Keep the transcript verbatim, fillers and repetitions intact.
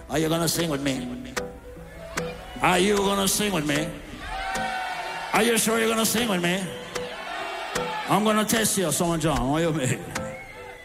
Are you gonna sing with me? Are you gonna sing with me? Are you sure you're gonna sing with me? I'm gonna test you, Son John. What you mean?